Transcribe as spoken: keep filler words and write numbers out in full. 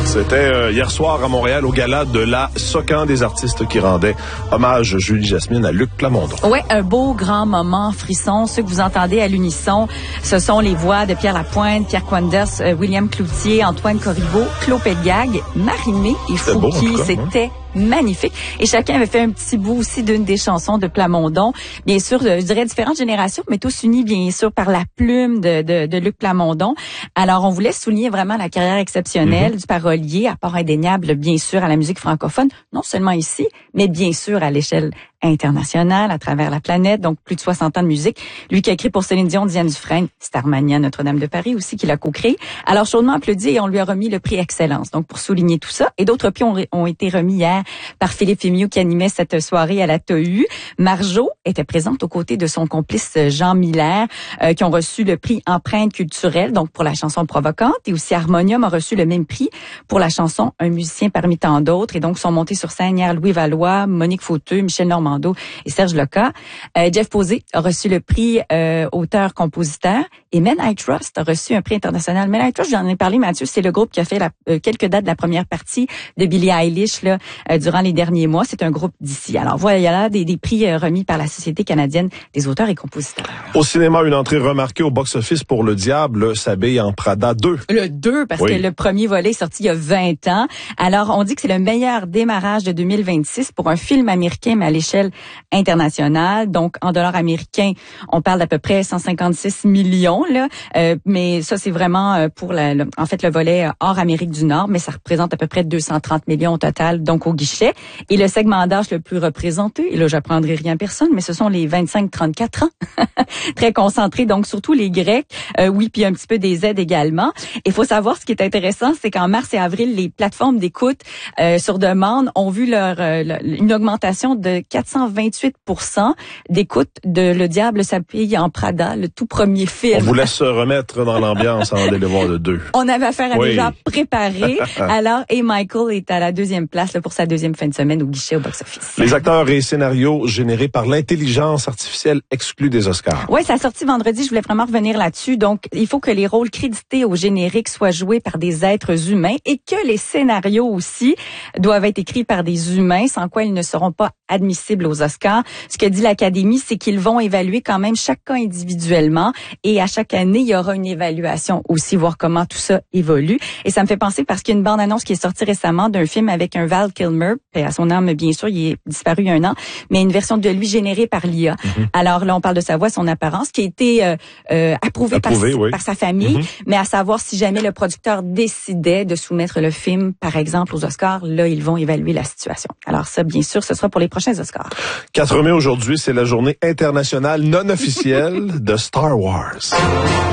C'était euh, hier soir à Montréal au gala de la Socan des artistes qui rendait hommage Julie Jasmine à Luc Plamondon. Ouais, un beau grand moment frisson. Ceux que vous entendez à l'unisson, ce sont les voix de Pierre Lapointe, Pierre Quanders, euh, William Cloutier, Antoine Corriveau, Claude Pelgag, Marie-Mé et Fouki. C'était hein? magnifique. Et chacun avait fait un petit bout aussi d'une des chansons de Plamondon. Bien sûr, je dirais différentes générations, mais tous unis bien sûr par la plume de, de, de Luc Plamondon. Alors, on voulait souligner vraiment la carrière exceptionnelle mm-hmm. du parolier, apport indéniable bien sûr à la musique francophone, non seulement ici, mais bien sûr à l'échelle internationale, à travers la planète, donc plus de soixante ans de musique. Lui qui a écrit pour Céline Dion, Diane Dufresne, Starmania, Notre-Dame de Paris aussi, qu'il a co-créé. Alors, chaudement applaudi et on lui a remis le prix Excellence. Donc, pour souligner tout ça. Et d'autres prix ont, ont été remis hier par Philippe Fémieux qui animait cette soirée à la T A U. Marjo était présente aux côtés de son complice Jean Miller, euh, qui ont reçu le prix Empreinte culturelle, donc pour la chanson provocante. Et aussi Harmonium a reçu le même prix pour la chanson Un musicien parmi tant d'autres. Et donc, sont montés sur scène hier Louis Valois, Monique Fauteux, Michel Normand et Serge Leca. Euh, Jeff Posé a reçu le prix euh, auteur-compositeur et Men I Trust a reçu un prix international. Men I Trust, j'en ai parlé, Mathieu, c'est le groupe qui a fait la, euh, quelques dates de la première partie de Billie Eilish là, euh, durant les derniers mois. C'est un groupe d'ici. Alors voilà, il y a là des, des prix euh, remis par la Société canadienne des auteurs et compositeurs. Au cinéma, une entrée remarquée au box-office pour Le Diable s'habille en Prada deux. Le deux, parce oui. que le premier volet est sorti il y a vingt ans. Alors, on dit que c'est le meilleur démarrage de deux mille vingt-six pour un film américain, mais à l'échelle internationale. Donc, en dollars américains, on parle d'à peu près cent cinquante-six millions, là. Euh, mais ça, c'est vraiment pour la, le, en fait, le volet hors Amérique du Nord, mais ça représente à peu près deux cent trente millions au total, donc au guichet. Et le segment d'âge le plus représenté, et là, j'apprendrai rien à personne, mais ce sont les vingt-cinq trente-quatre ans. Très concentrés, donc surtout les Grecs. Euh, oui, puis un petit peu des Z également. Il faut savoir, ce qui est intéressant, c'est qu'en mars et avril, les plateformes d'écoute euh, sur demande ont vu leur, euh, une augmentation de quatre cent vingt-huit pour cent d'écoute de Le Diable s'habille en Prada, le tout premier film. On vous laisse remettre dans l'ambiance avant d'aller voir le deux. On avait affaire à oui. des gens préparés. Alors, et Michael est à la deuxième place là, pour sa deuxième fin de semaine au guichet au box-office. Les acteurs et scénarios générés par l'intelligence artificielle exclus des Oscars. Oui, ça a sorti vendredi. Je voulais vraiment revenir là-dessus. Donc, il faut que les rôles crédités au générique soient joués par des êtres humains et que les scénarios aussi doivent être écrits par des humains, sans quoi ils ne seront pas admissibles aux Oscars. Ce que dit l'Académie, c'est qu'ils vont évaluer quand même chaque cas individuellement et à chaque année, il y aura une évaluation aussi, voir comment tout ça évolue. Et ça me fait penser parce qu'il y a une bande-annonce qui est sortie récemment d'un film avec un Val Kilmer, et à son âme, bien sûr, il est disparu il y a un an, mais une version de lui générée par l'I A. Mm-hmm. Alors là, on parle de sa voix, son apparence, qui a été euh, euh, approuvée Approuvé, par, oui. par sa famille, mm-hmm. mais à savoir si jamais le producteur décidait de soumettre le film, par exemple, aux Oscars, là, ils vont évaluer la situation. Alors ça, bien sûr, ce sera pour les prochains Oscars. quatre mai aujourd'hui, c'est la journée internationale non officielle de Star Wars.